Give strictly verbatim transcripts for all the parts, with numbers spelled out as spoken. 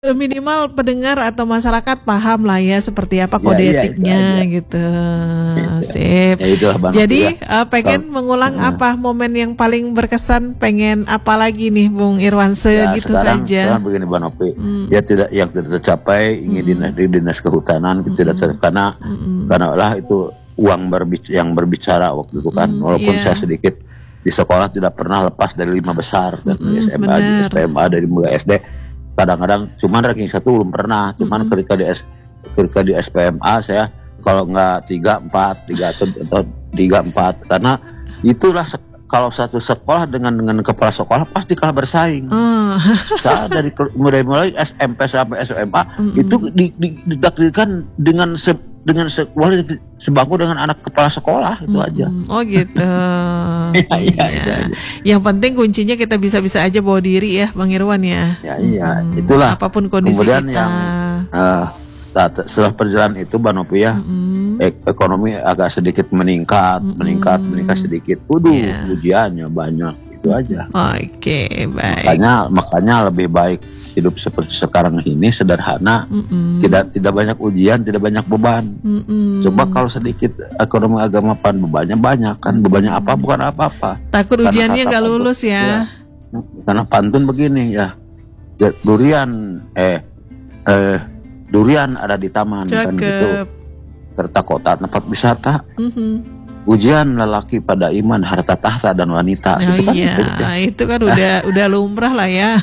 Minimal pendengar atau masyarakat paham lah ya seperti apa kode Ya, iya, itu etiknya aja. gitu. Gitu. Sip. Ya itulah Bang Jadi Nopi ya. uh, pengen Kalau mengulang uh, apa momen yang paling berkesan, pengen apa lagi nih Bung Irwan, ya segitu sekarang saja. sekarang begini Bang Nopi. Hmm. Ya tidak yang tidak tercapai ingin Mm-mm. dinas di dinas kehutanan tidak ter, Mm-mm. karena Mm-mm. karena lah itu uang berbic- yang berbicara waktu itu kan. Mm, Walaupun saya iya. sedikit di sekolah tidak pernah lepas dari lima besar dan Mm-mm, S M A, benar. S P M A dari mulai S D. Kadang-kadang cuman ranking satu belum pernah, cuman Mm-mm. ketika di S, ketika di S P M A saya kalau nggak tiga empat tiga atau, atau tiga empat karena itulah se- kalau satu sekolah dengan dengan kepala sekolah pasti kalah bersaing. Oh. Saya dari ke- mulai mulai S M P sampai S M A Mm-mm. itu di, di, ditakdirkan dengan se, dengan se, wali sebangku dengan anak kepala sekolah itu aja. Mm-mm. Oh gitu. Iya, iya, Iya. iya. Yang penting kuncinya kita bisa-bisa aja bawa diri ya Bang Irwan ya. Ya iya, Mm-mm. itulah. Apapun kondisi Kemudian kita. yang eh, saat- setelah perjalanan itu Mbak Nopi ya, Mm-mm. ek- ekonomi agak sedikit meningkat, Mm-mm. meningkat, meningkat sedikit. Waduh, Iya. ujiannya banyak itu aja. Oke, baik. Makanya makanya lebih baik hidup seperti sekarang ini sederhana, Mm-mm. tidak tidak banyak ujian, tidak banyak beban. Mm-mm. Coba kalau sedikit ekonomi agama pan bebannya banyak kan, bebannya apa bukan apa-apa. Takut Karena ujiannya kata nggak pantun, lulus ya. ya, karena pantun begini ya, ya, durian eh eh durian ada di taman kan gitu. Cakep. Serta kota tempat wisata. Mhm. Ujian lelaki pada iman, harta tahta dan wanita. Oh Itu kan iya, itu. itu kan udah udah lumrah lah ya.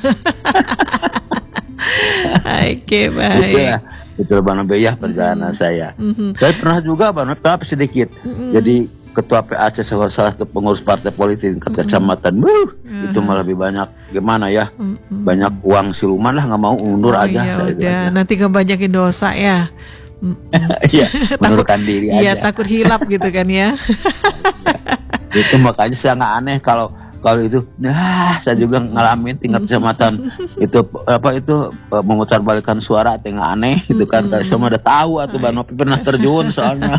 Oke, Itu baik. ya, itu Bang Nopi ya perjalanan saya. Mhm. Saya pernah juga Bang Nopi, tapi sedikit. Mm-mm. Jadi ketua P A C salah satu pengurus partai politik tingkat kecamatan. Wuh, itu malah lebih banyak gimana ya? Mm-mm. Banyak uang siluman lah, nggak mau undur Oh aja. iya, saya itu udah aja. nanti kebanyakin dosa ya. Mm-mm. Iya, mengundurkan diri Iya, aja. takut hilap gitu kan ya. Itu makanya saya nggak aneh kalau kalau itu, nah saya juga ngalamin tingkat kecamatan itu apa itu eh, memutarbalikkan suara tengah aneh itu kan. Kalau saya mah udah tahu atau Bang Nopi pernah terjun soalnya.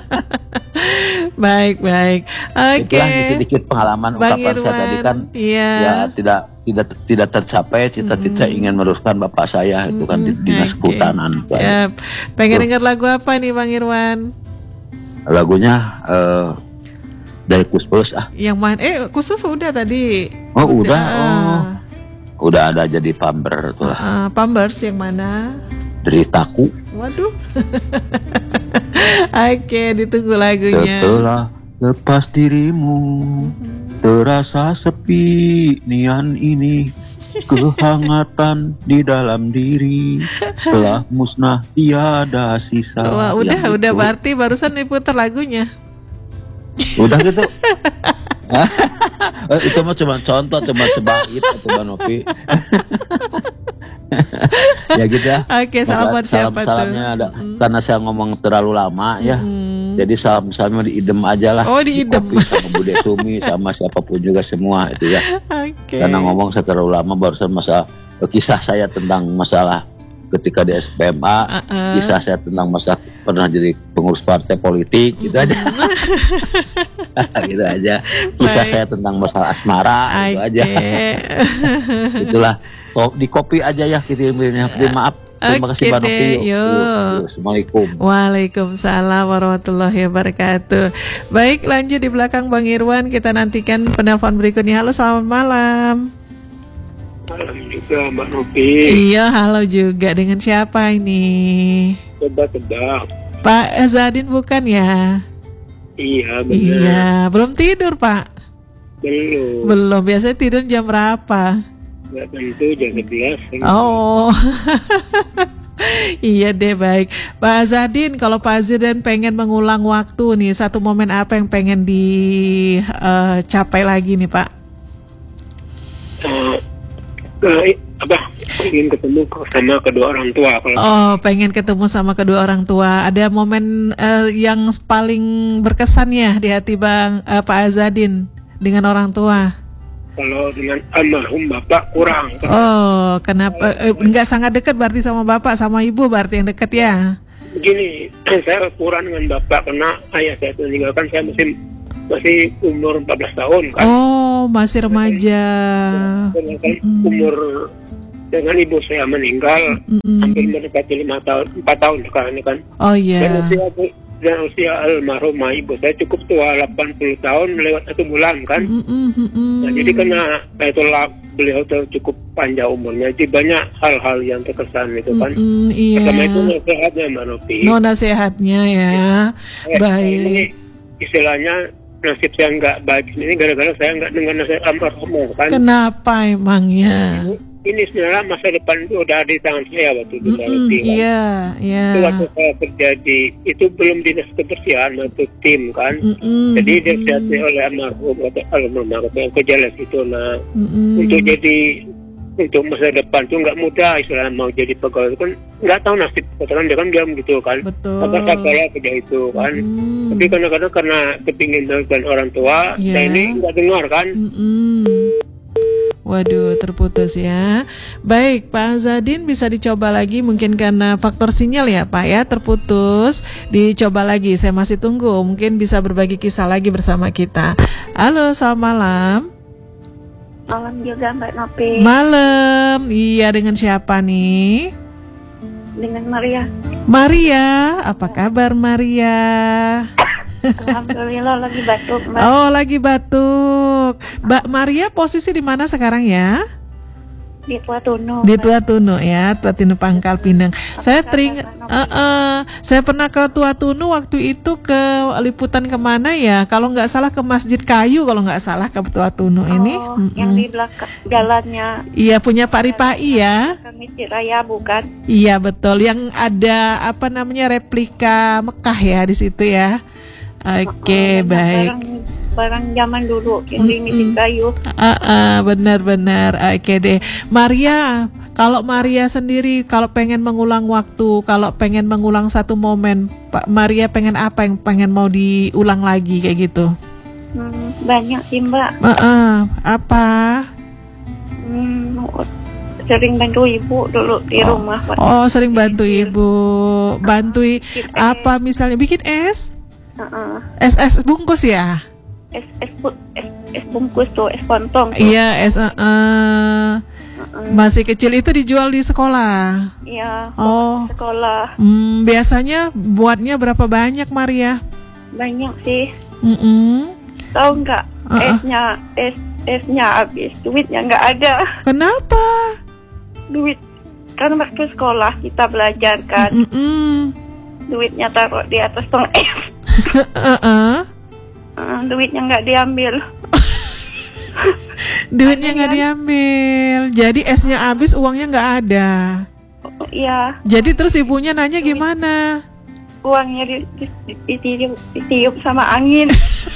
Baik, baik. Oke. Itulah sedikit pengalaman Bang ungkapan saya tadi kan. Iya. Ya tidak tidak tidak tercapai cita-cita ingin meneruskan bapak saya itu kan di Mm-mm, dinas oke. kehutanan. Ya, pengen Tuh. dengar lagu apa nih Bang Irwan? Lagunya eh, dari Kus Plus ah. Yang main eh khusus udah tadi. Oh udah, oh udah ada jadi pamber tuh lah. Uh, Pampers yang mana? Deritaku Waduh. Oke, ditunggu lagunya. setelah lepas dirimu terasa sepi nian ini, kehangatan di dalam diri telah musnah tiada sisa. Wah, udah Yang udah itu. berarti barusan diputar lagunya. Udah gitu. Eh, itu mah cuma contoh, cuma sebait atau Bang Nopi. Ya gitu ya. Oke, salam buat siapa tuh? Salamnya ada karena saya ngomong terlalu lama ya. Hmm. Jadi salam-salamnya diidem aja lah. Oh, diidem. Di kopi sama Bude Sumi sama siapapun juga semua itu ya. Oke. Karena ngomong saya terlalu lama barusan masalah kisah saya tentang masalah ketika di S P M A, Uh-uh. kisah saya tentang masa pernah jadi pengurus partai politik gitu aja. Gitu aja. Kisah Baik. saya tentang masalah asmara itu Oke. aja. Itulah. So, di kopi aja ya kita ambilnya. Terima maaf. Terima kasih Oke Bang Nopi. deh, Yuk, yuk. yuk, yuk. Assalamualaikum. Waalaikumsalam warahmatullahi wabarakatuh. Baik, lanjut di belakang Bang Irwan, kita nantikan penelpon berikutnya. Halo, selamat malam. Malam juga Mbak Nopi. Iya, halo juga. Dengan siapa ini? Coba tebak. Pak Zadin bukan ya? Iya benar. Iya, belum tidur Pak? Belum. Belum, biasanya tidur jam berapa? Gak tentu jam sebelas. Oh. Iya deh, baik. Pak Zadin, kalau Pak Zadin pengen mengulang waktu nih, satu momen apa yang pengen dicapai lagi nih Pak? Uh, uh, apa? Ingin ketemu sama kedua orang tua. Kalau Oh, pengen ketemu sama kedua orang tua. Ada momen eh, yang paling berkesan ya di hati Bang eh, Pak Azadin dengan orang tua? kalau dengan almarhum bapak kurang. Oh, kenapa? Eh, nggak sangat dekat berarti sama bapak, sama ibu berarti yang dekat ya? Begini, saya kurang dengan bapak karena ayah saya meninggalkan saya masih masih umur empat belas tahun kan. Oh, masih remaja. Sedangkan umur dengan ibu saya meninggal Mm-mm. hampir mendekati lima tahun, empat tahun sekarang ini kan. Oh Dan iya. usia dan usia almarhumah ibu saya cukup tua, delapan puluh tahun lewat satu bulan kan. Mm-mm, mm-mm. Nah, jadi karena itulah beliau tuh cukup panjang umurnya, jadi banyak hal-hal yang terkesan itu kan. Mm-mm, iya. Pertama itu nasihatnya Mbak Novi. No, nasihatnya ya. Eh, Baik. Ini istilahnya nasib saya nggak baik ini gara-gara saya nggak dengar nasihat almarhumah kan. Kenapa emangnya? Ini sebenarnya masa depan itu udah di tangan saya waktu itu. Mbak Mm-mm, Novi, kan. iya, iya. Itu waktu saya kerja di, itu belum dinas kebersihan, waktu tim kan. Mm-mm, Jadi dia mm-mm, dilatih oleh almarhum atau almarhumah atau yang kerja les itu. Nah, mm-mm. untuk jadi untuk masa depan tuh nggak mudah istilahnya mau jadi pegawai kan nggak tahu nasib katakan dia kan diam gitu kan. Betul. Apa saya kerja itu kan. Mm. Tapi kadang-kadang karena kepingin dengan orang tua, Iya. saya ini nggak dengar kan. Mm-mm. Waduh, terputus ya. Baik, Pak Azadin bisa dicoba lagi, mungkin karena faktor sinyal ya Pak ya, terputus. Dicoba lagi, saya masih tunggu, mungkin bisa berbagi kisah lagi bersama kita. Halo, selamat malam. Malam juga Mbak Nopi. Malam, iya, dengan siapa nih? Dengan Maria. Maria, apa kabar Maria? Alhamdulillah lagi batuk Mbak. Oh, lagi batuk. Mbak Maria posisi di mana sekarang ya? Di Tua Tunu. Di Tua Tunu ya, Tua Tunu Pangkal Pinang. Saya teringat, uh, uh, saya pernah ke Tua Tunu waktu itu ke liputan kemana ya? Kalau nggak salah ke Masjid Kayu, kalau nggak salah ke Tua Tunu ini. Oh, Mm-mm. yang di belakang jalannya Iya, punya Pak Ripai ya. kami Raya bukan? Iya betul, yang ada apa namanya replika Mekah ya di situ ya. Oke, Oh, baik. Barang, barang zaman dulu yang di Masjid Kayu. Ah, ah, benar-benar. Oke deh, Maria. Kalau Maria sendiri, kalau pengen mengulang waktu, kalau pengen mengulang satu momen, Pak Maria pengen apa yang pengen mau diulang lagi kayak gitu? Hmm, banyak sih Mbak. Ah, ah, apa? Hmm, sering bantu ibu dulu di Oh. rumah. Pak. Oh, sering bantu Bikin- ibu, bantu bikin es. apa misalnya bikin es, Uh-uh. es es bungkus ya? Es, es, bu- es, es bungkus tuh, es kontong tuh. Iya, es. ah, ah. Uh-uh. Masih kecil itu dijual di sekolah. Iya, Oh. sekolah. Hmm, biasanya buatnya berapa banyak Maria? Banyak sih. Mm-mm. Tahu nggak? Uh-uh. Esnya, es, esnya habis, duitnya nggak ada. Kenapa? Duit kan waktu sekolah kita belajar kan, Mm-mm. duitnya taruh di atas tong es. Uh-uh. Uh, duitnya nggak diambil. Duitnya Aneh nggak kan? diambil, jadi esnya habis, uangnya nggak ada. Oh, iya, Jadi terus ibunya nanya gimana? uangnya di, di, di, ditiup, ditiup sama angin.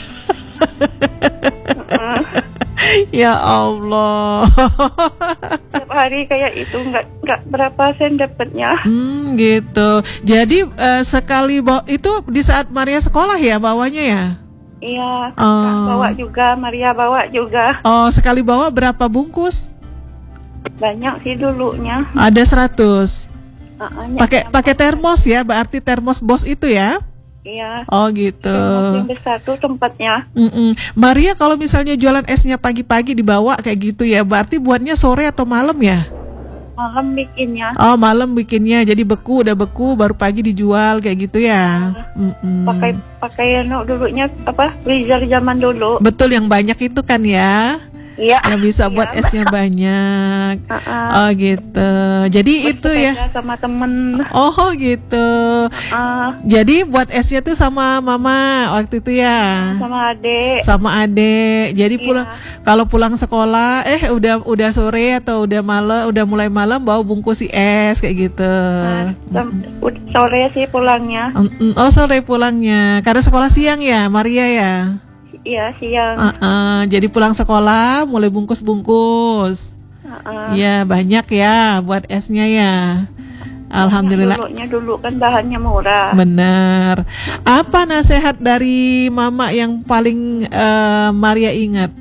Uh, Ya Allah. Tiap hari kayak itu nggak nggak berapa sen dapatnya. Hmm, gitu. Jadi eh, sekali bawa itu di saat Maria sekolah ya bawanya ya? Iya, Oh. Kak bawa juga, Maria bawa juga. Oh, sekali bawa berapa bungkus? Banyak sih dulunya. Ada seratus. Uh-uh, Pakai pakai termos ya, berarti termos bos itu ya? Iya. Oh gitu. Termos yang besar tuh tempatnya. Mm-mm. Maria kalau misalnya jualan esnya pagi-pagi dibawa kayak gitu ya, berarti buatnya sore atau malam ya? Malam bikinnya. Oh malam bikinnya, jadi beku, udah beku baru pagi dijual kayak gitu ya? Mm-mm. Pakai pakai no, dulunya apa? Freezer zaman dulu. Betul, yang banyak itu kan ya? Iya. Yang bisa Iya. buat esnya banyak. Uh-uh. Oh gitu. Jadi itu ya. Bersepeda sama temen. Oh gitu. Uh, Jadi buat esnya tuh sama mama waktu itu ya? sama adek. Sama adek. Jadi pulang Iya. kalau pulang sekolah eh udah udah sore atau udah malam, udah mulai malam bawa bungkus si es kayak gitu. Nah, sam- ud- sore sih pulangnya. Mm, mm. Oh sore pulangnya karena sekolah siang ya Maria ya. Iya siang. Uh, uh, jadi pulang sekolah mulai bungkus-bungkus. Uh-uh. Ya banyak ya buat esnya ya. Alhamdulillah. Dulunya dulu kan bahannya murah. Benar. Apa nasihat dari mama yang paling eh, Maria ingat?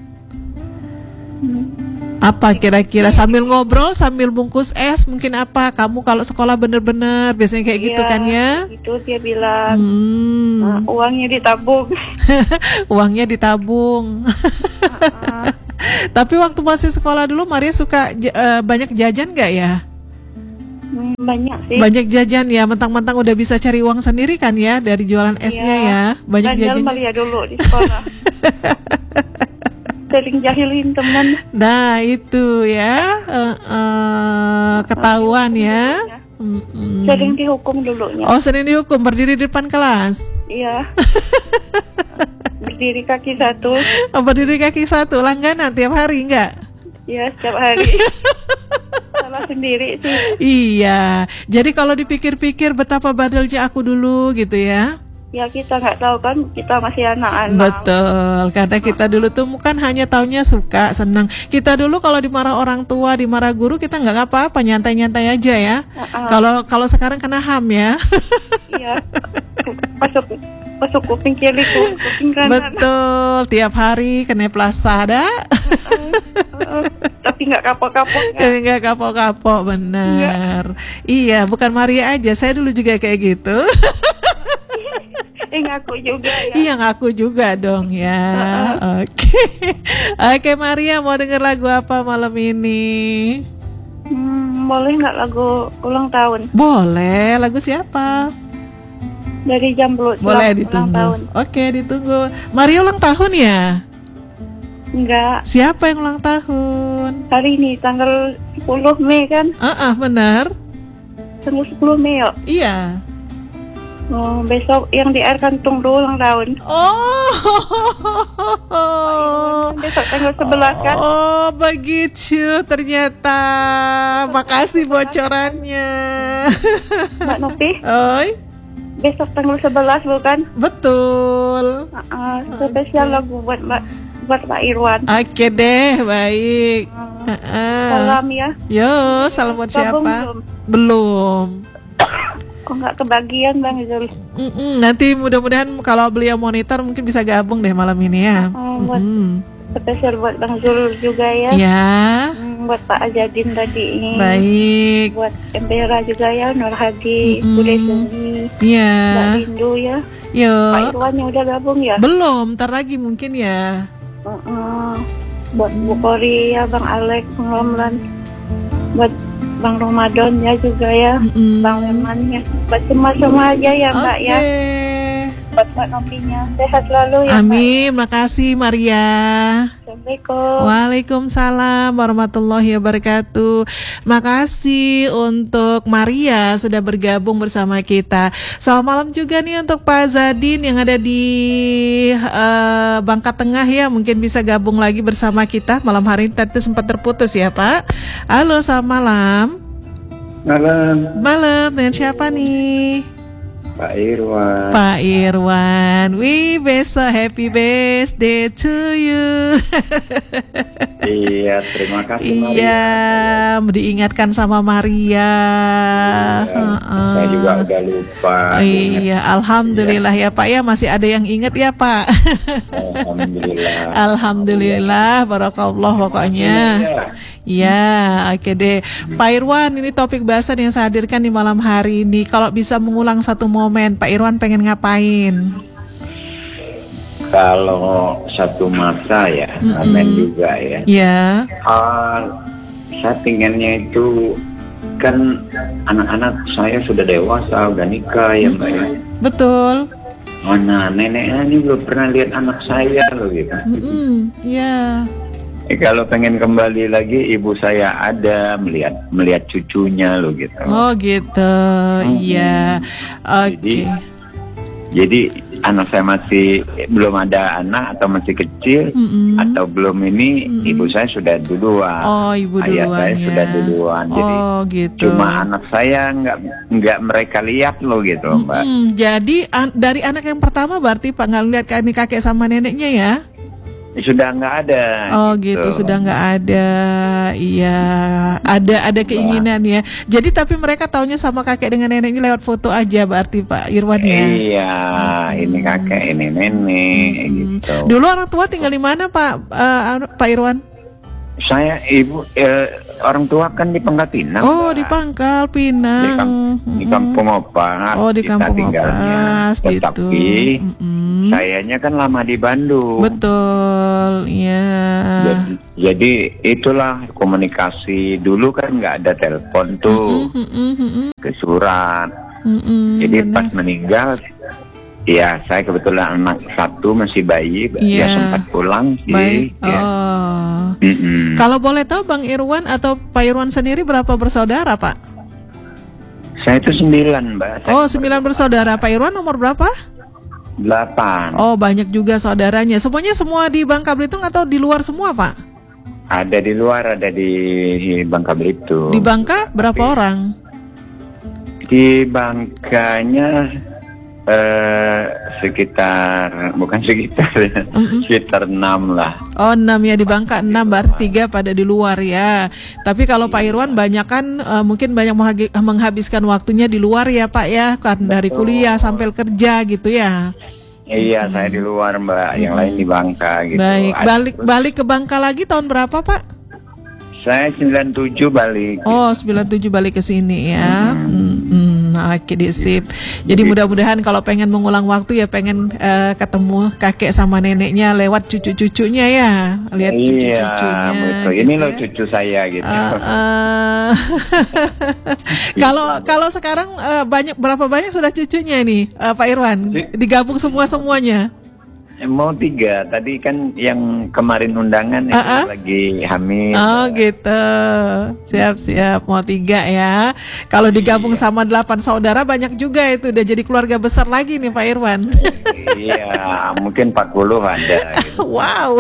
Hmm. Apa kira-kira sambil ngobrol sambil bungkus es mungkin apa? Kamu kalau sekolah bener-bener biasanya kayak gitu Iya, kan ya? Itu dia bilang. Hmm, "Uh, uangnya ditabung. uangnya ditabung. Uh-uh. Tapi waktu masih sekolah dulu Maria suka j- eh, banyak jajan nggak ya? Hmm, banyak sih. Banyak jajan ya, mentang-mentang udah bisa cari uang sendiri kan ya dari jualan esnya Iya. ya. Banyak Bandel jajan. Maria dulu di sekolah. Sering jahilin teman. Nah itu ya, eh, eh, ketahuan ya. Mm-mm. Sering dihukum dulunya. Oh sering dihukum berdiri di depan kelas. Iya. Berdiri kaki satu. Oh, berdiri kaki satu langganan tiap hari enggak? Ya setiap hari. Salah sendiri sih. Iya. Jadi kalau dipikir-pikir betapa badelnya aku dulu gitu ya. Ya kita nggak tahu kan, kita masih anak-anak. Betul, karena kita dulu tuh bukan hanya taunya suka, senang. Kita dulu kalau dimarah orang tua, dimarah guru, kita nggak apa-apa, nyantai-nyantai aja ya. Uh-uh. Kalau kalau sekarang kena H A M ya. Iya. Masuk masuk kuping kiri, kuping kanan. Betul, tiap hari kena plasada. Uh, tapi nggak kapok-kapok kan? Eh, nggak kapok-kapok, benar. Iya, bukan Maria aja, saya dulu juga kayak gitu. Eh ngaku juga ya. Iya, ngaku juga dong ya. Oke. Oke Maria, mau denger lagu apa malam ini? Hmm, boleh nggak lagu ulang tahun Boleh, lagu siapa? dari Jamblud? Boleh ulang ditunggu. tahun. Oke, ditunggu. Maria ulang tahun ya? Enggak, Siapa yang ulang tahun? hari ini tanggal sepuluh Mei kan? Ah, ah, benar. Tanggal sepuluh Mei yuk. Iya. Oh, besok yang di air kantung dulu ulang tahun. Oh. Besok tanggal sebelas kan? Oh, begitu ternyata. Makasih bocorannya. Mbak Nopi, Oi, besok tanggal sebelas bukan? betul. Uh, spesial lagu buat Mbak buat Pak Irwan. Oke deh, baik. Uh, Heeh. salam ya. Yo, salam buat Gabung siapa? belum? Belum. Kok nggak kebagian Bang Zul? Mm-mm, nanti mudah-mudahan kalau beliau monitor mungkin bisa gabung deh malam ini ya. Oh, buat Mm-mm. spesial buat Bang Zul juga ya. Ya, Hmm, buat Pak Ajadin tadi. baik. Buat Embera juga ya, Nur Hadi, Mm-mm. Bude Sumi, Mbak Ya, Rindu ya. Pak yo. Irwannya udah gabung ya. Belum, ntar lagi mungkin ya. Uh-uh. Buat Bu Kori ya, Bang Alek, Bang Ramlan, buat Bang Ramadan ya juga ya, Mm-mm. Bang Leman ya, buat semua-semua aja ya Mbak Oke. ya, buat Mbak Nopinya sehat selalu ya Mbak. Amin, makasih Maria. Assalamualaikum. Waalaikumsalam warahmatullahi wabarakatuh. Makasih untuk Maria sudah bergabung bersama kita. Selamat malam juga nih untuk Pak Zadin yang ada di uh, Bangka Tengah ya. Mungkin bisa gabung lagi bersama kita malam hari ini. Tadi sempat terputus ya Pak. Halo, selamat malam. Malam, Malam, dengan siapa nih? Pak Irwan. Pak Irwan. Wih, besok happy birthday to you. Iya, terima kasih Maria. Iya, diingatkan sama Maria. Iya, Heeh. saya juga udah lupa. Iya, alhamdulillah ya Pak ya, masih ada yang ingat ya Pak. Alhamdulillah. Alhamdulillah, barakallah pokoknya. Iya. Ya, oke deh. Pak Irwan, ini topik bahasan yang saya hadirkan di malam hari ini. Kalau bisa mengulang satu momen, Pak Irwan pengen ngapain? Kalau satu masa ya, Mm-mm. amin juga ya. Ya, Ah, saya pinginnya itu kan anak-anak saya sudah dewasa, udah nikah ya Mbak ya. betul. Mana neneknya ini belum pernah lihat anak saya loh gitu. Mm-mm, ya. Eh, kalau pengen kembali lagi, ibu saya ada melihat melihat cucunya loh gitu. Oh gitu, iya. Oke. Jadi, jadi anak saya masih belum ada anak atau masih kecil Mm-mm. atau belum ini, Mm-mm. ibu saya sudah duluan. Oh, ibu Ayah duluan saya ya. sudah duluan. Jadi Oh gitu. cuma anak saya nggak nggak mereka lihat loh gitu, Mbak. Mm-mm, jadi an- dari anak yang pertama berarti Pak nggak lihat ini kakek sama neneknya ya? Sudah nggak ada. Oh gitu, sudah nggak ada. Iya, ada ada keinginan ya. Jadi tapi mereka taunya sama kakek dengan neneknya lewat foto aja berarti Pak Irwan ya. Iya, ini kakek, ini nenek, Hmm. gitu. Dulu orang tua tinggal di mana Pak eh, Pak Irwan? Saya ibu eh, orang tua kan di Pangkal Pinang. Oh, Mbak. di Pangkal Di, Pinang. kam- di Mm-mm. Kampung Opas. Oh, di kita Kampung tinggalnya. Opas gitu. Tetapi Mm-mm. sayanya kan lama di Bandung. Betul, ya. Jadi, jadi itulah komunikasi dulu kan nggak ada telepon tuh, Mm-mm, mm-mm, ke surat. mm-mm, Jadi benar. pas meninggal, ya saya kebetulan anak satu masih bayi, Iya. ya sempat pulang sih. Baik. Ya. Oh. Mm-mm. Kalau boleh tahu Bang Irwan atau Pak Irwan sendiri berapa bersaudara, Pak? Saya itu sembilan, Mbak. Saya Oh, sembilan bersaudara. Pak Irwan nomor berapa? delapan. Oh, banyak juga saudaranya. Semuanya semua di Bangka Belitung atau di luar semua, Pak? Ada di luar, ada di Bangka Belitung. Di Bangka berapa orang? Di Bangkanya eh, sekitar, bukan sekitar, sekitar enam lah. Oh, enam ya, di Bangka enam, berarti tiga pada di luar ya. Tapi kalau Pak Irwan banyak kan eh, mungkin banyak menghagi- menghabiskan waktunya di luar ya, Pak ya, kan dari kuliah sampai kerja gitu ya. Iya, saya di luar, Mbak. Yang lain di Bangka gitu. Baik, Ada- balik balik ke Bangka lagi tahun berapa, Pak? Saya sembilan tujuh balik. Oh, sembilan tujuh balik ke sini ya. Hmm, oke, disip. Jadi mudah-mudahan kalau pengen mengulang waktu ya pengen eh, ketemu kakek sama neneknya lewat cucu-cucunya ya. Lihat Iya, cucu-cucunya. betul. gitu Ini ya. loh cucu saya gitu. Eh, eh. Kalau kalau sekarang eh, banyak berapa banyak sudah cucunya nih, eh, Pak Irwan? Digabung semua semuanya. Mau tiga. Tadi kan yang kemarin undangan itu Uh-uh. lagi hamil. Oh gitu, siap-siap mau tiga ya. Kalau digabung Iya. sama delapan saudara banyak juga itu udah jadi keluarga besar lagi nih Pak Irwan. Iya, mungkin empat puluh ada. Gitu. Wow,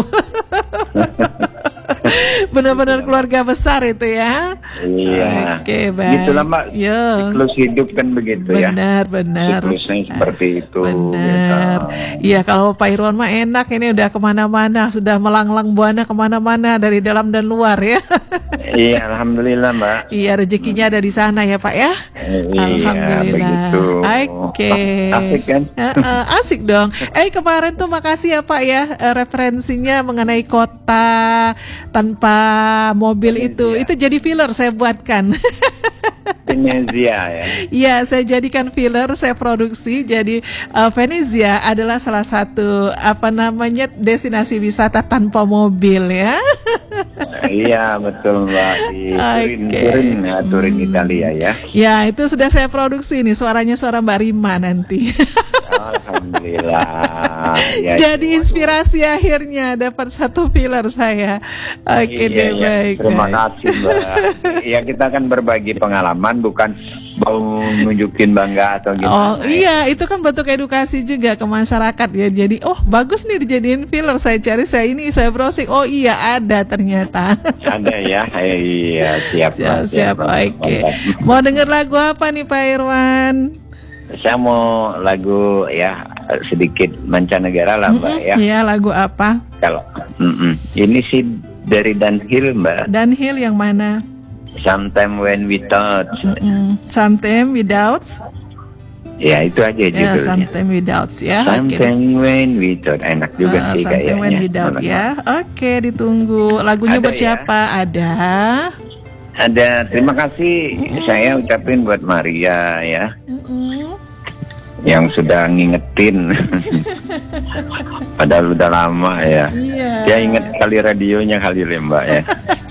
benar-benar keluarga besar itu ya. Iya. Oke, baik. Gitulah, Mbak. Ya. Siklus hidup kan begitu ya. Benar, benar. Siklusnya seperti itu. Benar. gitu. Iya, kalau Pak Irwan mah enak ini udah kemana-mana, sudah melanglang buana kemana-mana dari dalam dan luar ya. Iya, alhamdulillah, Mbak. Iya, rezekinya ada di sana ya Pak ya. Iya, Alhamdulillah. begitu. Oke. Ah, asik kan? Eh, eh, asik dong. Eh kemarin tuh makasih ya Pak ya eh, referensinya mengenai kota tanpa mobil itu. Venezia. Itu jadi filler saya buatkan. Venezia ya. Iya, saya jadikan filler, saya produksi. Jadi eh, Venezia adalah salah satu apa namanya destinasi wisata tanpa mobil ya. Iya, betul, Mbak. Di Turin, Oke. Turin, ya, Turin Hmm. Italia ya. Ya, itu sudah saya produksi nih, suaranya suara Mbak Rima nanti. Alhamdulillah. Ya, Jadi itu, inspirasi akhirnya dapat satu filler saya. Oke Iya, deh, iya. baik. Terima baik. kasih, Mbak. Ya, kita kan berbagi pengalaman, bukan mau nunjukin bangga atau gimana. Oh iya, itu kan bentuk edukasi juga ke masyarakat ya. Jadi, oh bagus nih dijadiin filler. Saya cari, saya ini, saya browsing. Oh iya ada ternyata. Ada ya. Iya, siap, Siap, Mbak. siap. Mbak. Oke. Mantap. Mau denger lagu apa nih Pak Irwan? Saya mau lagu ya sedikit mancanegara lah, Mbak Mm-mm, ya. Iya, lagu apa? Kalau mm-mm. ini sih dari Dunhill, Mbak. Dunhill yang mana? Sometime when we touch. Mm-mm. Sometimes Without. Ya itu aja Ya, judulnya. Sometimes Without ya. Oke. Something when we touch. Enak juga Ah, sih Something kayaknya. When Without ya. Oke, ditunggu. Lagunya Ada buat ya? siapa? Ada. Ada, terima kasih saya ucapin buat Maria ya, Mm-mm. yang sudah ngingetin. Padahal udah lama ya. Iya. Dia inget kali radionya kali ya, Mbak ya.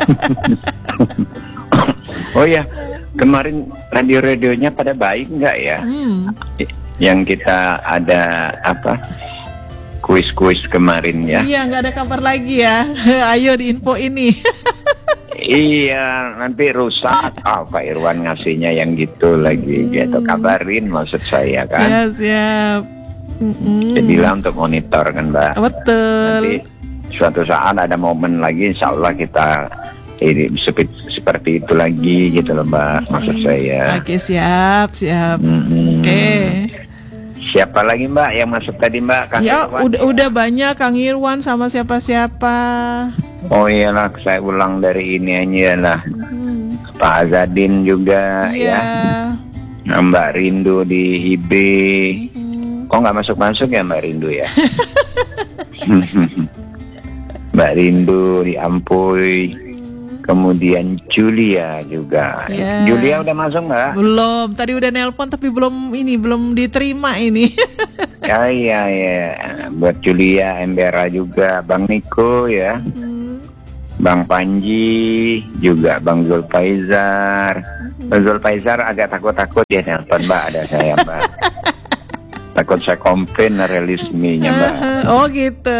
Oh ya, kemarin radio-radionya pada baik nggak ya? Hmm. Yang kita ada apa? Kuis-kuis kemarin ya. Iya, nggak ada kabar lagi ya. Ayo di info ini. Iya, nanti rusak. Ah, Pak Irwan ngasihnya yang gitu lagi, gitu kabarin maksud saya kan. Siap, siap. Mm-mm. Jadilah untuk monitor kan, Mbak. Betul. Nanti suatu saat ada momen lagi, insya Allah kita ini seperti, seperti itu lagi gitu loh, Mbak. Maksud saya. Oke, siap, siap. Mm-mm. Oke. Siapa lagi, Mbak, yang masuk tadi, Mbak? Kang Ya, Irwan? udah udah banyak Kang Irwan sama siapa-siapa. Oh iyalah, saya ulang dari ini aja lah. Hmm. Pak Azadin juga Iya. ya. Mbak Rindu di I B. Hmm. Kok nggak masuk-masuk ya Mbak Rindu ya? Mbak Rindu di Ampuy. kemudian Julia juga. Ya. Julia udah masuk nggak? Belum, tadi udah nelpon tapi belum ini, belum diterima ini. Ya iya ya, buat Julia, Embera juga, Bang Niko ya, Hmm. Bang Panji juga, Bang Zulfaizar. Bang Zulfaizar agak takut-takut dia nelpon, Mbak, ada saya, Mbak. Takut saya komplain rilis me-nya, Mbak. Oh gitu.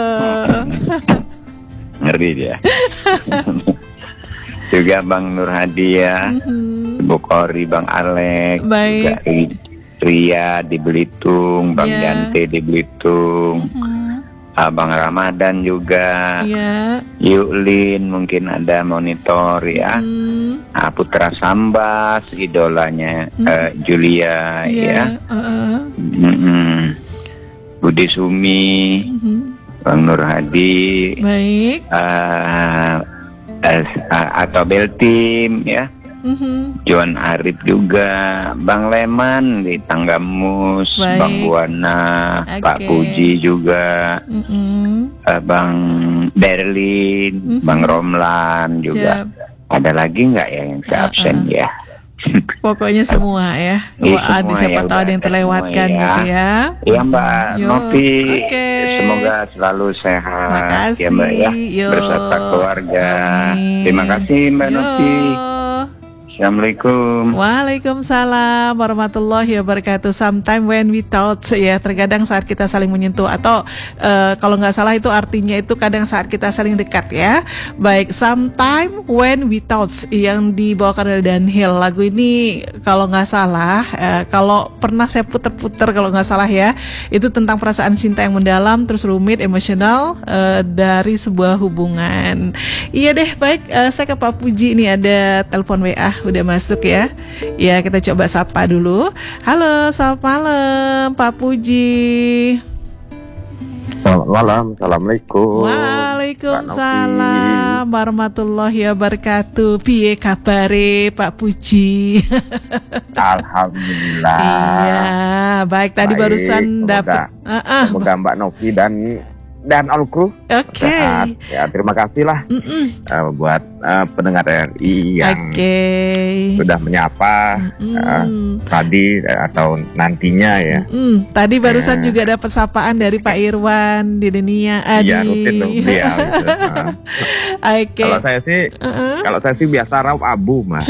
Ngeri dia. Juga Bang Nur Hadi ya, Mhm. Ibu Kori, Bang Alek, Baik. juga Ria di Belitung, Bang Ya. Yante di Belitung, Mhm. Abang Ramadan juga, Ya. Yuklin mungkin ada monitor ya, Hmm. nah, Putra Sambas, idolanya Hmm. eh, Julia ya, Ya. Uh-uh. Mm-mm. Budi Sumi, Mhm. Bang Nur Hadi, Baik. eh, eh, atau Beltim ya, Mhm. Johan Arif juga, Bang Leman di Tanggamus, Baik. Bang Buana, Pak Oke. Puji juga, Mhm. eh, Bang Berlin, Mhm. Bang Romlan juga. Siap. Ada lagi nggak ya yang saya absen Uh-uh. ya? Pokoknya semua ya. Iya, Wah, semua siapa ya, tahu udah ada yang ada terlewatkan semua ya. gitu ya. Iya Mbak Yo, Novi, oke. semoga selalu sehat Makasih. ya Mbak ya, Yo. beserta keluarga. Amin. Terima kasih Mbak Yo. Novi. Assalamualaikum. Waalaikumsalam warahmatullahi wabarakatuh. Sometime when we thought, ya terkadang saat kita saling menyentuh, atau eh, kalau nggak salah itu artinya itu kadang saat kita saling dekat ya. Baik, sometime when we thought yang dibawakan oleh Dunhill. Lagu ini kalau nggak salah, eh, kalau pernah saya puter-puter kalau nggak salah ya, itu tentang perasaan cinta yang mendalam, terus rumit, emosional eh, dari sebuah hubungan. Iya deh, baik, eh, saya ke Pak Puji, ini ada telepon W A udah masuk ya. Ya, kita coba sapa dulu. Halo, selamat malam Pak Puji. Selamat malam, assalamualaikum. Waalaikumsalam warahmatullahi wabarakatuh. Piye kabare Pak Puji? Alhamdulillah. Iya, baik, tadi Baik, barusan semoga- dapat. Ah, ah, Semoga Mbak Novi dan dan all crew Oke. sehat. Ya, terima kasih lah Mm-mm. eh, buat eh, pendengar R I yang Oke. sudah menyapa Mm-mm. tadi eh, atau nantinya ya. Mm, tadi barusan Eh. juga dapat sapaan dari Pak Irwan di dunia. Iya, rutin tuh beliau. Gitu. Nah, Oke. Kalau saya sih, Uh-uh. kalau saya sih biasa raup abu, Mas.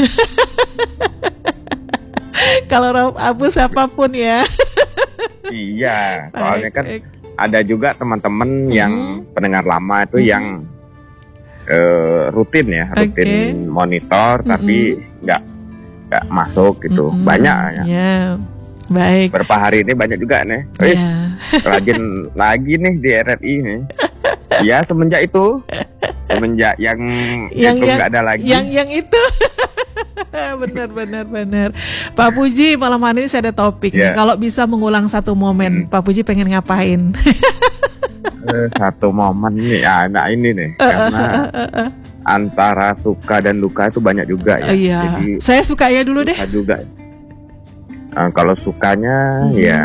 Kalau raup abu siapapun ya. Iya, soalnya Baik, kan baik. ada juga teman-teman yang Mhm. pendengar lama itu Mhm. yang eh, rutin ya, rutin Oke. monitor tapi nggak nggak masuk gitu. Mm-mm. Banyak ya. Ya. Baik. Beberapa hari ini banyak juga nih. Eh, Ya. rajin lagi nih di R R I nih. Ya semenjak itu, semenjak yang, Yang- itu yang- nggak ada lagi. Yang yang itu. Benar benar benar. Pak Puji, malam hari ini saya ada topik nih. Ya. Kalau bisa mengulang satu momen, Hmm. Pak Puji pengen ngapain? Eh, satu momen nih, ah, nah ini nih karena antara suka dan duka itu banyak juga ya. Oh, iya. Jadi Saya suka ya dulu deh. suka juga. Eh, kalau sukanya Mhm. ya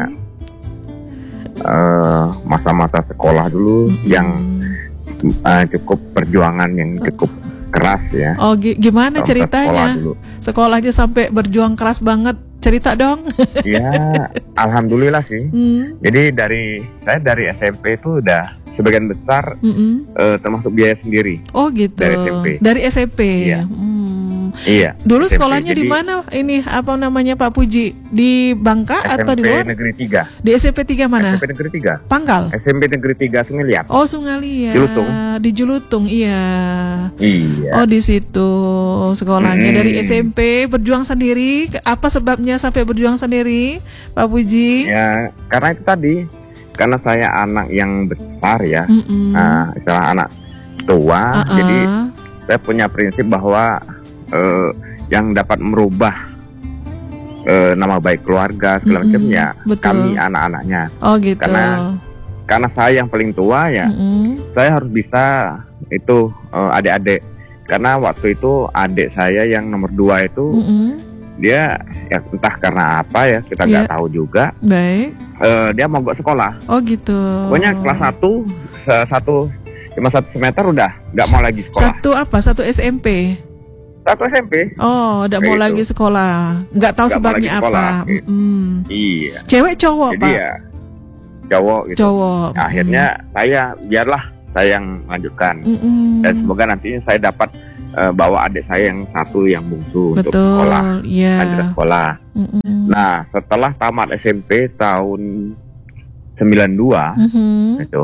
eh, masa-masa sekolah dulu Mhm. yang eh, cukup perjuangan yang cukup keras ya. Oh, gi- gimana Sampai ceritanya? sekolah dulu. Sekolahnya sampai berjuang keras banget. Cerita dong. Ya, alhamdulillah sih. Hmm. Jadi dari saya dari S M P itu udah sebagian besar Mm-mm. eh, termasuk biaya sendiri. Oh gitu. Dari S M P. Dari S M P. Iya. Hmm. Iya. Dulu S M P. sekolahnya di Jadi mana? Ini apa namanya Pak Puji? Di Bangka atau di S M P luar? Negeri tiga. Di S M P tiga mana? S M P Negeri tiga. Pangkal. S M P Negeri tiga Sungai Liat. Oh, Sungai Liat. Julutung. Di Julutung, iya. Iya. Oh, di situ sekolahnya. Mm. Dari S M P berjuang sendiri. Apa sebabnya sampai berjuang sendiri, Pak Puji? Ya, karena itu tadi, karena saya anak yang besar ya, Mm-mm. nah, istilah anak tua, Uh-uh. jadi saya punya prinsip bahwa eh, yang dapat merubah eh, nama baik keluarga segala Mm-mm. macamnya, Betul. kami anak-anaknya. Oh gitu. Karena- Karena saya yang paling tua ya, Mm-mm. saya harus bisa itu eh, adik-adik. Karena waktu itu adik saya yang nomor dua itu Mm-mm. dia ya entah karena apa ya kita nggak Iya. tahu juga, Baik. eh, dia mogok sekolah. Oh gitu. Pokoknya kelas satu se- satu Cuma satu semester udah nggak mau lagi sekolah. Satu apa? Satu S M P. Satu S M P. Oh, udah Kayak mau itu. lagi sekolah. Nggak tahu Nggak mau sebabnya lagi sekolah, apa. gitu. Mm-mm. Iya. Cewek cowok, Jadi Pak? ya cowok gitu. Cowok. Nah, akhirnya saya biarlah saya yang lanjutkan. Mm-mm. Dan semoga nantinya saya dapat eh, bawa adik saya yang satu yang bungsu untuk Betul, sekolah, iya. lanjut sekolah. Mm-mm. Nah, setelah tamat S M P tahun sembilan dua Mhm. itu,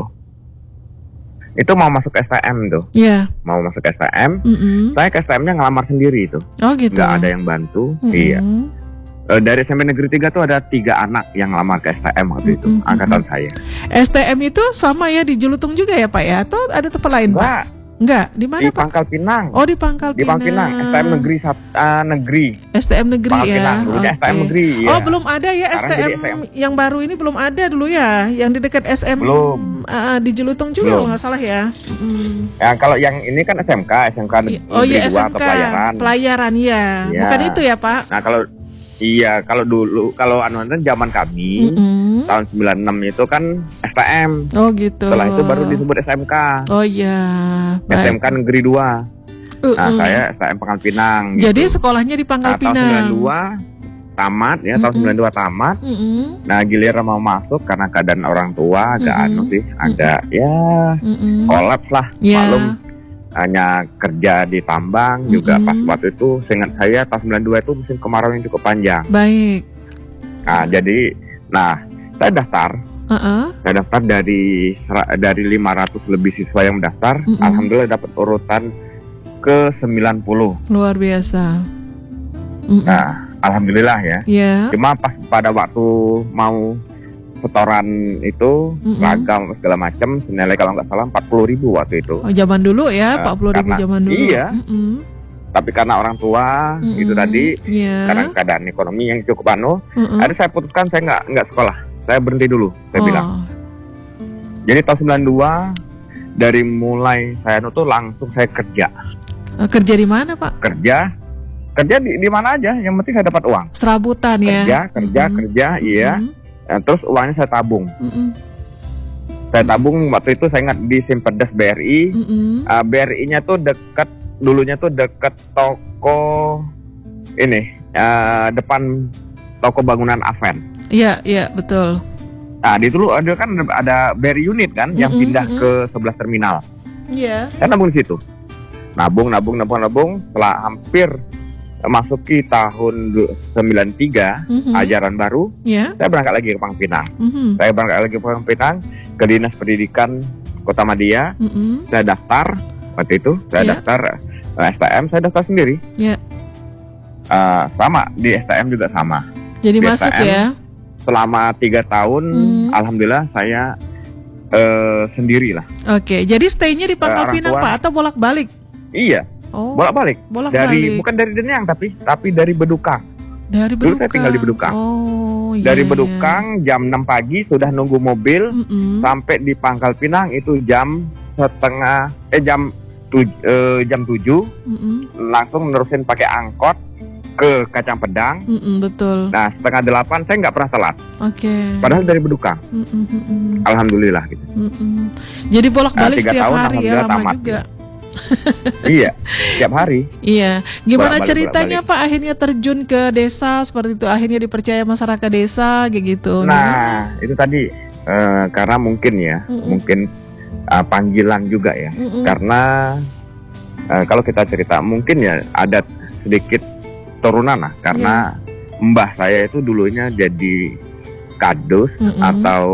itu mau masuk S T M tuh, Iya. mau masuk S T M. Mm-mm. Saya ke S T M-nya ngelamar sendiri itu, Oh gitu. nggak ada yang bantu. Mm-mm. Iya. Eh, dari S M P Negeri tiga tuh ada tiga anak yang ngelamar ke S T M waktu itu, Mm-mm. angkatan saya. S T M itu sama ya di Julutung juga ya Pak ya? Atau ada tempat lain Pak? Enggak, Enggak, di mana di Pak? Pangkal Pinang. Oh di Pangkal Di Pinang. Pangkal Pinang, S T M Negeri Sat- eh, Negeri. S T M Negeri Pangkal ya. Pinang, dulunya S T M Oke. Negeri. Oh ya. belum ada ya Sekarang S T M, jadi S T M. yang baru ini belum ada dulu ya, yang di dekat S M Belum. uh, di Julutung juga Belum. kalau nggak salah ya. Mm. Ya, kalau yang ini kan S M K, S M K Negeri Oh iya dua S M atau K pelayaran. pelayaran ya. Iya. Bukan itu ya Pak? Nah kalau iya kalau dulu kalau anu kan zaman kami Mm-mm. tahun sembilan puluh enam itu kan S T M. Oh gitu. Setelah itu baru disebut S M K. Oh iya. S M K Negeri dua. Uh-uh. Nah saya S T M Pangkal Pinang. Jadi gitu. sekolahnya di Pangkal Nah, tahun sembilan Pinang. puluh dua tamat ya, tahun Mm-mm. sembilan puluh dua tamat. Mm-mm. Nah giliran mau masuk karena keadaan orang tua agak Mm-mm. anu sih, agak ya Mm-mm. kolaps lah. Iya. Maklum hanya kerja di tambang juga Mm-mm. pas waktu itu seingat saya tahun sembilan puluh dua itu musim kemarau yang cukup panjang. Baik. Nah jadi nah saya daftar Uh-uh. saya daftar dari sera- dari lima ratus lebih siswa yang mendaftar. Mm-mm. Alhamdulillah dapat urutan ke sembilan puluh. Luar biasa. Mm-mm. Nah alhamdulillah ya. Ya. Cuma pas pada waktu mau setoran itu Mm-mm. seragam segala macam senilai kalau nggak salah empat puluh ribu waktu itu. Oh, zaman dulu ya, Eh, empat puluh ribu karena- zaman dulu. iya. Mm-mm. Tapi karena orang tua Mm-mm. itu tadi Iya. karena keadaan ekonomi yang cukup anu, Mm-mm. akhirnya saya putuskan saya nggak nggak sekolah, saya berhenti dulu, saya Oh. bilang. Jadi tahun sembilan puluh dua dari mulai saya anu tuh langsung saya kerja, Eh, Kerja di mana Pak? kerja, kerja di, di mana aja, yang penting saya dapat uang. Serabutan ya. Kerja, kerja, Mm-mm. kerja, iya. Mm-mm. Eh, Terus uangnya saya tabung, Mm-mm. saya tabung waktu itu saya ingat di Simpedes B R I, Mm-mm. uh, B R I-nya tuh dekat, dulunya tuh dekat toko ini, uh, depan toko bangunan Aven. Iya, iya betul. Nah di dulu ada kan ada B R I unit kan yang Mm-mm, pindah mm-mm. ke sebelah terminal. Iya. Saya nabung di situ, nabung, nabung, nabung, nabung. Setelah hampir masuki tahun du- sembilan puluh tiga Mhm. ajaran baru, Iya. saya berangkat lagi ke Pangkal Pinang. Mhm. Saya berangkat lagi ke Pangkal Pinang ke Dinas Pendidikan Kota Madia. Mm-mm. Saya daftar waktu itu, saya Iya. daftar eh, S T M, saya daftar sendiri. Iya. Eh, sama di S T M juga sama. Jadi Di masuk S T M. ya. Selama tiga tahun, Hmm. alhamdulillah saya eh, sendiri lah. Oke, jadi stay-nya di Pangkal Eh, orang Pinang tua. Pak atau bolak-balik? Iya, Oh, bolak-balik. bolak-balik. Dari bukan dari Denyang tapi tapi dari Bedukang. Dari dulu Bedukang. saya tinggal di Bedukang. Oh, iya. Dari iya. Bedukang jam enam pagi sudah nunggu mobil Mm-mm. sampai di Pangkal Pinang itu jam setengah eh jam tuj- eh, jam tujuh Mm-mm. langsung nerusin pakai angkot ke Kacang Pedang. Mm-mm, betul. Nah setengah delapan saya nggak pernah telat. Oke. Padahal dari Bedukang. Mm-mm, mm-mm, Alhamdulillah gitu. mm-mm. Jadi bolak-balik Nah, tiga setiap tahun, hari ya, alhamdulillah lama tamat. juga. Iya, tiap hari. Iya. Gimana Bolak-balik, ceritanya Pak akhirnya terjun ke desa seperti itu? Akhirnya dipercaya masyarakat desa kayak gitu. Nah, itu tadi eh, karena mungkin ya, Mm-mm. mungkin eh, panggilan juga ya. Mm-mm. Karena eh, kalau kita cerita mungkin ya ada sedikit turunan lah. Karena mbah saya itu dulunya jadi kadus Mm-mm. atau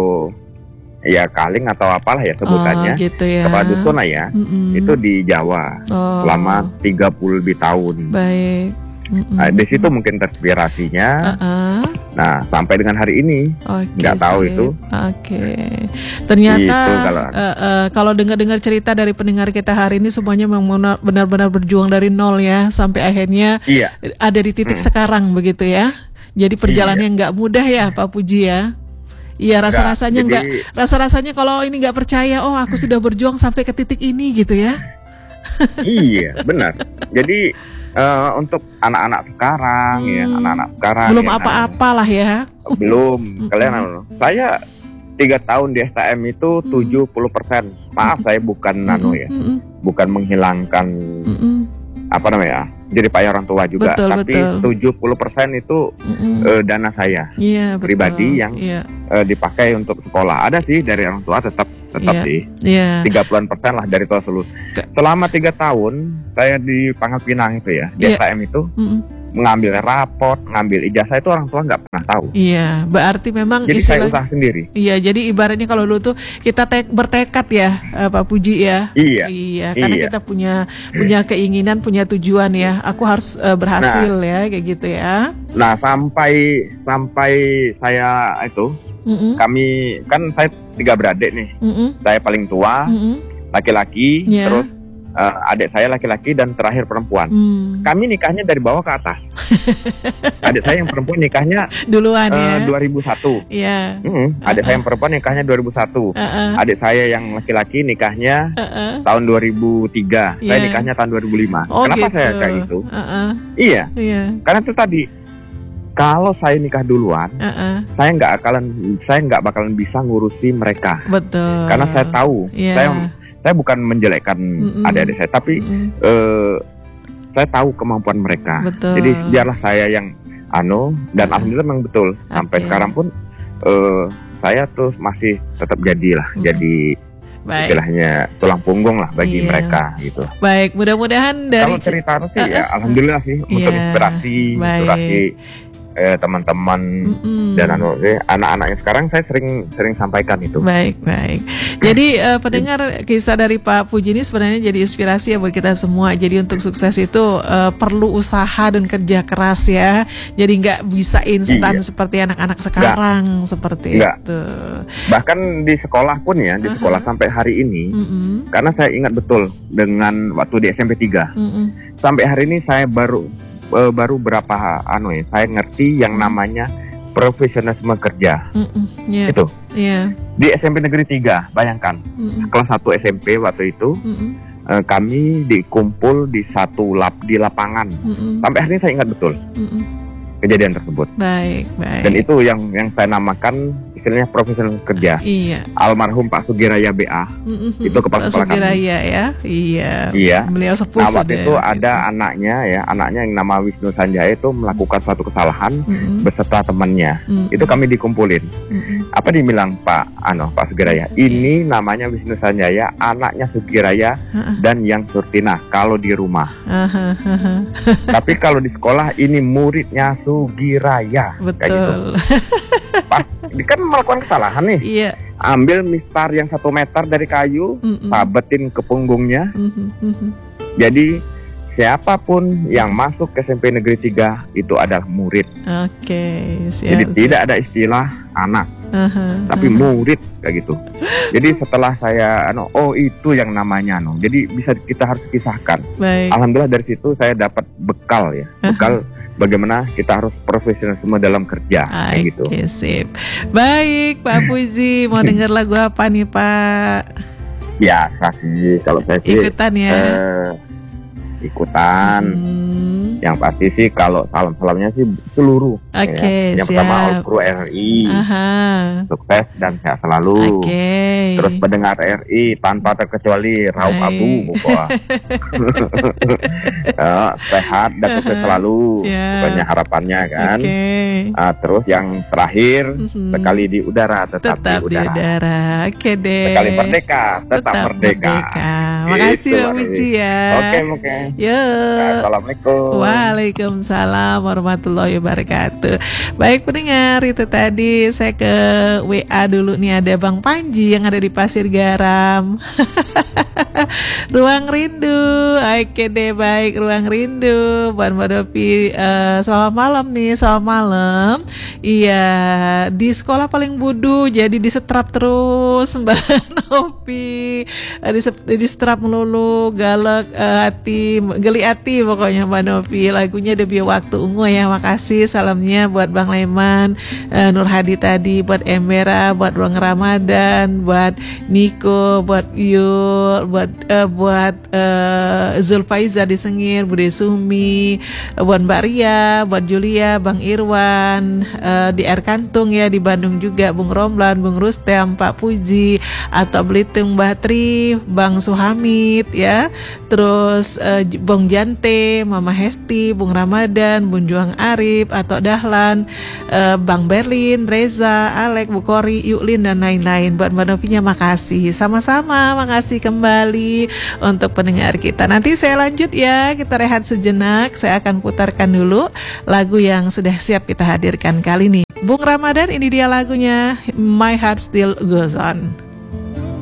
ya kaling atau apalah ya sebutannya. Oh, gitu ya. Kepala dusun lah ya. Mm-mm. Itu di Jawa Oh, selama tiga puluh lebih tahun. baik. Mm-mm. Nah, di situ mungkin terinspirasinya. Uh-uh. Nah, sampai dengan hari ini Oke, nggak tahu sip. itu. Oke. Ternyata Gitu, kalau- eh, eh, kalau dengar-dengar cerita dari pendengar kita hari ini semuanya memang benar- benar-benar berjuang dari nol ya sampai akhirnya Iya. ada di titik Hmm. sekarang begitu ya. Jadi perjalanan yang nggak mudah ya Pak Puji ya. Iya rasa-rasanya Nggak, nggak, jadi- rasa-rasanya kalau ini nggak percaya, oh aku sudah berjuang sampai ke titik ini gitu ya. Iya, benar. Jadi eh, untuk anak-anak sekarang ya, Hmm. anak-anak sekarang Belum ya, apa-apa lah ya. nah, belum. Mm-mm. Kalian anu, saya tiga tahun di S T M itu tujuh puluh persen. Maaf, saya bukan nano ya, Mm-mm. bukan menghilangkan Mm-mm. apa namanya, jadi payah orang tua juga. Betul, Tapi betul. tujuh puluh persen itu Mm-mm. eh, dana saya Iya, betul. pribadi yang Iya, eh, dipakai untuk sekolah. Ada sih dari orang tua, tetap tetap Iya. sih iya. tiga puluhan persen lah dari total seluruh. Ke- Selama tiga tahun saya di Pangkal Pinang itu ya, di Iya. S T M itu Mm-mm. mengambil raport, ngambil ijazah itu orang tua nggak pernah tahu. Iya, berarti memang Jadi saya istilah. usaha sendiri. Iya, jadi ibaratnya kalau dulu tuh kita tek, bertekad ya, eh, Pak Puji ya. Iya. Iya, karena Iya. kita punya punya keinginan, punya tujuan ya. Aku harus eh, berhasil ya, kayak gitu ya. Nah, sampai sampai saya itu Mm-mm. kami kan saya tiga beradik nih. Mm-mm. Saya paling tua, Mm-mm. laki-laki, Iya. terus eh, adik saya laki-laki dan terakhir perempuan. Hmm. Kami nikahnya dari bawah ke atas. Adik saya yang perempuan nikahnya Duluan eh, ya. dua ribu satu. Iya. Mm, adik saya yang perempuan nikahnya dua ribu satu. Uh-uh. Adik saya yang laki-laki nikahnya Uh-uh. tahun dua ribu tiga. Saya Iya. nikahnya tahun dua ribu lima. Oh, Kenapa gitu. saya kayak gitu? Uh-uh. Iya, Iya. karena itu tadi. Kalau saya nikah duluan, Uh-uh. saya nggak akan, saya nggak bakalan bisa ngurusi mereka. Betul. Karena saya tahu, Iya. saya saya bukan menjelekkan Mm-mm. adik-adik saya, tapi Mm-mm. eh, saya tahu kemampuan mereka. Betul. Jadi biarlah saya yang anu, dan Uh-uh. alhamdulillah memang betul. Sampai Oke. sekarang pun eh, saya tuh masih tetap jadi lah, Mm-mm. jadi Baik. istilahnya tulang punggung lah bagi Iya. mereka gitu. Baik, mudah-mudahan dari Kalau cerita sih Uh-uh. ya alhamdulillah sih untuk Iya. inspirasi, Baik. inspirasi eh, teman-teman Mm-mm. dan anu, eh, anak-anaknya sekarang saya sering sering sampaikan itu. Baik, baik. Jadi eh, pendengar, kisah dari Pak Puji ini sebenarnya jadi inspirasi ya buat kita semua. Jadi untuk sukses itu eh, perlu usaha dan kerja keras ya. Jadi nggak bisa instan Iya. seperti anak-anak sekarang seperti Nggak. itu. Bahkan di sekolah pun ya, di Uh-huh. sekolah sampai hari ini, Mm-mm. karena saya ingat betul dengan waktu di S M P tiga. Mm-mm. Sampai hari ini saya baru eh, baru berapa anu ya, saya ngerti yang namanya profesionalisme kerja. Mm-mm. Iya. Itu Iya. di S M P Negeri tiga, bayangkan. Mm-mm. Kelas satu S M P waktu itu Mm-mm. eh, kami dikumpul di satu lap di lapangan. Mm-mm. Sampai hari ini saya ingat betul Mm-mm. kejadian tersebut. Baik, baik. Dan itu yang yang saya namakan istilahnya profesional kerja. Iya. Almarhum Pak Sugiraya B A. Mm-mm. Itu kepala Pak sekolah kami. Sugiraya ya. Iya. Iya. Beliau sepuh Nah, waktu sudah itu gitu. ada anaknya ya, anaknya yang nama Wisnu Sanjaya itu melakukan suatu kesalahan Mm-mm. beserta temannya. Mm-mm. Itu kami dikumpulin. Mm-mm. Apa dibilang Pak Ano, Pak Sugiraya? Ini namanya Wisnu Sanjaya, anaknya Sugiraya Ha-ha. dan yang Surtina kalau di rumah. Aha, aha. Tapi kalau di sekolah ini muridnya Sugiraya. Kayak gitu. Betul. Pas dia kan melakukan kesalahan nih. Iya. Ambil mistar yang satu meter dari kayu, Mm-mm. sabetin ke punggungnya. Mhm, mhm. Jadi siapapun yang masuk ke S M P Negeri tiga itu adalah murid. Oke, siap. Jadi tidak ada istilah anak, Aha, tapi aha. murid kayak gitu. Jadi setelah saya anu, oh itu yang namanya anu. Jadi bisa kita harus pisahkan. Baik. Alhamdulillah dari situ saya dapat bekal ya. Bekal bagaimana kita harus profesionalisme dalam kerja kayak gitu. Oke, sip. Baik, Pak Puji, mau dengar lagu apa nih, Pak? Biasa sih kalau saya sih Ikutan ya. eh, ikutan. Hmm, Yang pasti sih kalau salam-salamnya sih seluruh. Oke, ya. Yang siap. pertama All Crew R I, Aha. sukses dan sehat selalu. Oke. Terus pendengar R I tanpa terkecuali Raup Baik. Abu, pokoknya. Ya, sehat dan sukses selalu. Siap. Pokoknya harapannya kan. Oke. Ah, terus yang terakhir Mhm. sekali di udara tetap, Tetap di di udara. udara. Oke deh. Sekali merdeka tetap, merdeka. Makasih Gitu, Pak Mbak Puji Dewi. ya. Oke, oke. Yuk. Assalamualaikum. Waalaikumsalam warahmatullahi wabarakatuh. Baik pendengar, itu tadi saya ke W A dulu nih, ada Bang Panji yang ada di Pasir Garam. Ruang Rindu. Oke deh, baik, Ruang Rindu buat Mbak Dopi. Eh, selamat malam nih, selamat malam. Iya, di sekolah paling budu jadi disetrap terus Mbak Dopi. Eh, disep- disetrap melulu, galak eh, hati, geli hati pokoknya Mbak Novi. Lagunya Debi Waktu Ungu ya. Makasih salamnya buat Bang Leman, eh, Nur Hadi tadi, buat Embera, buat Ruang Ramadan, buat Niko, buat Yul, buat uh, buat uh, Zulfaiza di Sengir, Bude Sumi, buat Mbak Ria, buat Julia, Bang Irwan, uh, di Air Kantung ya, di Bandung juga, Bung Romlan, Bung Rustem, Pak Puji, atau Belitung Mbak Tri, Bang Suhamid ya, terus uh, Bung Jante, Mama Hesti, Bung Ramadan, Bung Juang Arif, atau Dahlan, uh, Bang Berlin, Reza, Alek, Bu Kori, Yuklin, dan lain-lain. Buat Mbak Novinya makasih, sama-sama makasih kembali untuk pendengar kita. Nanti saya lanjut ya, kita rehat sejenak. Saya akan putarkan dulu lagu yang sudah siap kita hadirkan kali ini. Bung Ramadan, ini dia lagunya, My Heart Still Goes On.